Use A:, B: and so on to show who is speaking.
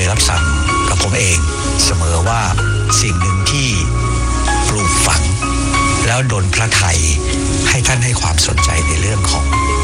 A: ยรับสั่งกับผมเองเสมอว่าสิ่งหนึ่งที่ปลูกฝังแล้วดลพระทัยให้ท่านให้ความสนใจในเรื่องของ